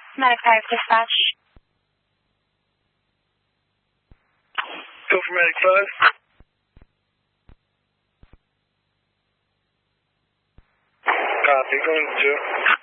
Medic 5 dispatch. Go for Medic 5. Copy, going to 2.